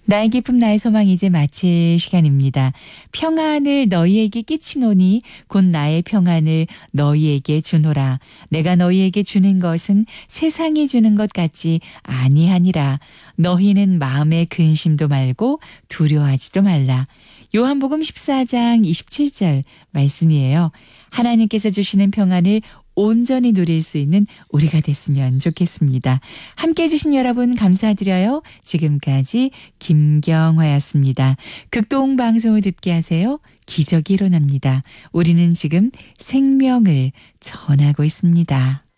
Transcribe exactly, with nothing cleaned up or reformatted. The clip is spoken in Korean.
나의 기쁨 나의 소망 이제 마칠 시간입니다. 평안을 너희에게 끼치노니 곧 나의 평안을 너희에게 주노라. 내가 너희에게 주는 것은 세상이 주는 것 같지 아니하니라. 너희는 마음에 근심도 말고 두려워하지도 말라. 요한복음 십사 장 이십칠 절 말씀이에요. 하나님께서 주시는 평안을 온전히 누릴 수 있는 우리가 됐으면 좋겠습니다. 함께해 주신 여러분 감사드려요. 지금까지 김경화였습니다. 극동 방송을 듣게 하세요. 기적이 일어납니다. 우리는 지금 생명을 전하고 있습니다.